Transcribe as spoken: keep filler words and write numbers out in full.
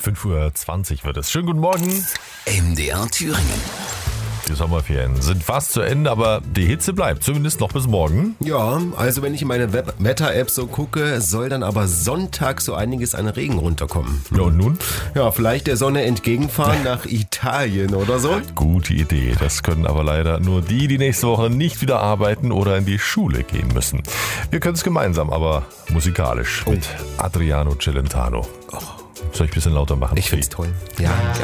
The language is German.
fünf Uhr zwanzig wird es. Schönen guten Morgen. M D R Thüringen. Die Sommerferien sind fast zu Ende, aber die Hitze bleibt, zumindest noch bis morgen. Ja, also wenn ich in meine Web- Wetter-App so gucke, soll dann aber Sonntag so einiges an Regen runterkommen. Ja, und nun? Ja, vielleicht der Sonne entgegenfahren nach Italien oder so. Gute Idee. Das können aber leider nur die, die nächste Woche nicht wieder arbeiten oder in die Schule gehen müssen. Wir können es gemeinsam, aber musikalisch mit Adriano Celentano. Soll ich ein bisschen lauter machen? Ich find's toll. Ja.